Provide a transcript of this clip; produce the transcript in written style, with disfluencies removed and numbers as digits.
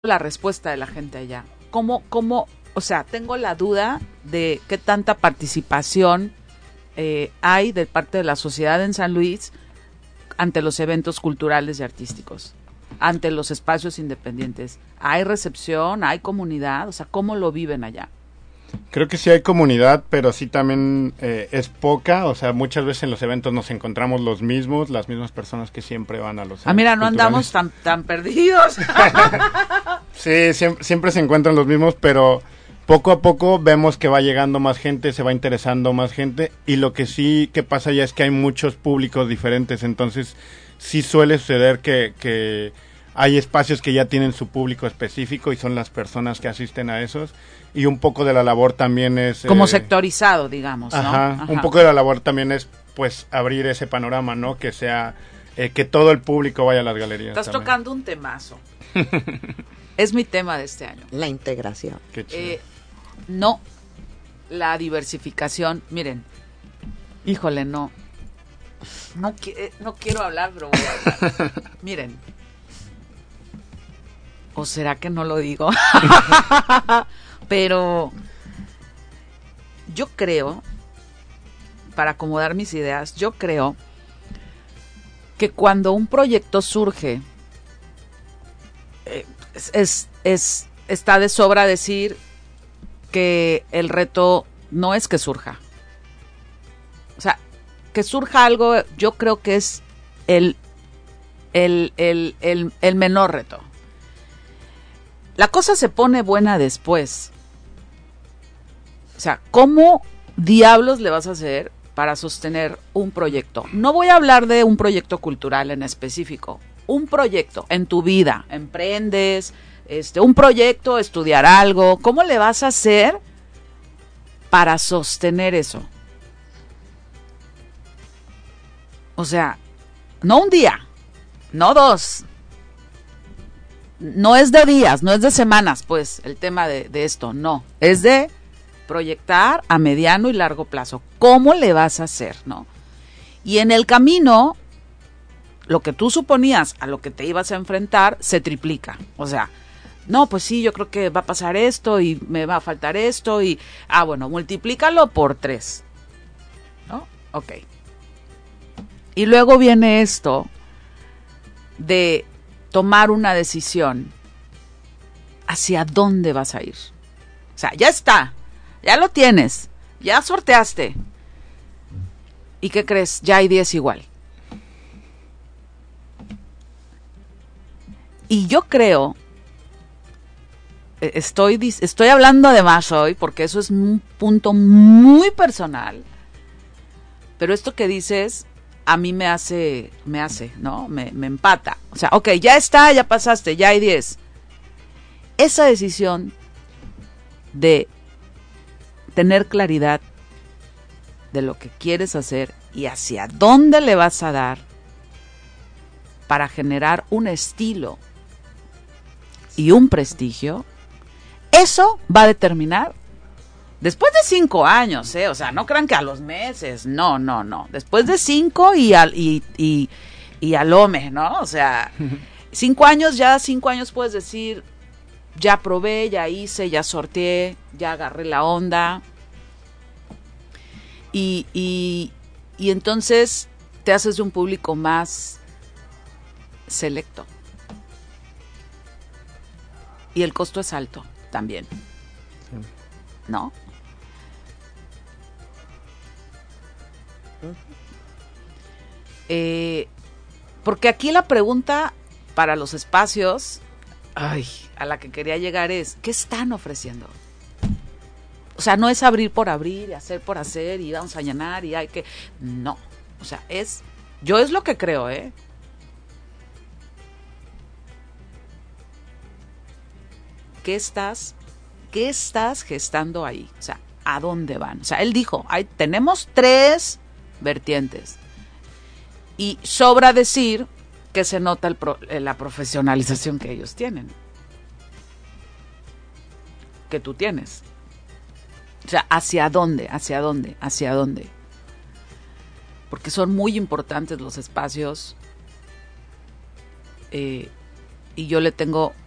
la respuesta de la gente allá. O sea, tengo la duda de qué tanta participación hay de parte de la sociedad en San Luis ante los eventos culturales y artísticos, ante los espacios independientes. ¿Hay recepción? ¿Hay comunidad? O sea, ¿cómo lo viven allá? Creo que sí hay comunidad, pero sí también es poca. O sea, muchas veces en los eventos nos encontramos las mismas personas que siempre van a los eventos mira, no culturales. andamos tan perdidos. Sí, siempre se encuentran los mismos, pero poco a poco vemos que va llegando más gente, se va interesando más gente, y lo que sí que pasa ya es que hay muchos públicos diferentes, entonces sí suele suceder que hay espacios que ya tienen su público específico y son las personas que asisten a esos, y un poco de la labor también es... Como sectorizado, digamos, ¿no? Ajá. Un poco de la labor también es, pues, abrir ese panorama, ¿no? Que sea, que todo el público vaya a las galerías. Estás también tocando un temazo. Es mi tema de este año. La integración. Qué chido. No, la diversificación. Miren, híjole, no quiero hablar, pero voy a hablar. Miren, ¿o será que no lo digo? Pero yo creo, para acomodar mis ideas, yo creo que cuando un proyecto surge, está de sobra decir que el reto no es que surja. O sea, que surja algo, yo creo que es el menor reto. La cosa se pone buena después. O sea, ¿cómo diablos le vas a hacer para sostener un proyecto? No voy a hablar de un proyecto cultural en específico. Un proyecto en tu vida. Emprendes, un proyecto, estudiar algo. ¿Cómo le vas a hacer para sostener eso? O sea, no un día, no 2. No es de días, no es de semanas, pues, el tema de esto, no. Es de proyectar a mediano y largo plazo. ¿Cómo le vas a hacer, no? Y en el camino, lo que tú suponías a lo que te ibas a enfrentar, se triplica. O sea, no, pues sí, yo creo que va a pasar esto y me va a faltar esto y... bueno, multiplícalo por 3. ¿No? Ok. Y luego viene esto de tomar una decisión hacia dónde vas a ir. O sea, ya está, ya lo tienes, ya sorteaste. ¿Y qué crees? Ya hay 10 igual. Y yo creo, estoy hablando de más hoy, porque eso es un punto muy personal, pero esto que dices a mí me hace, ¿no? Me empata. O sea, ok, ya está, ya pasaste, ya hay 10. Esa decisión de tener claridad de lo que quieres hacer y hacia dónde le vas a dar para generar un estilo y un prestigio, eso va a determinar después de 5 años, o sea, no crean que a los meses, no. Después de 5 y al home, ¿no? O sea, 5 años puedes decir, ya probé, ya hice, ya sorteé, ya agarré la onda. Y entonces te haces de un público más selecto. Y el costo es alto también, ¿no? Porque aquí la pregunta para los espacios, a la que quería llegar es, ¿qué están ofreciendo? O sea, no es abrir por abrir y hacer por hacer y vamos a llenar y hay que... No, o sea, yo es lo que creo, ¿Qué estás gestando ahí? O sea, ¿a dónde van? O sea, él dijo, tenemos 3 vertientes. Y sobra decir que se nota la profesionalización que ellos tienen. Que tú tienes. O sea, ¿hacia dónde? Porque son muy importantes los espacios. Y yo le tengo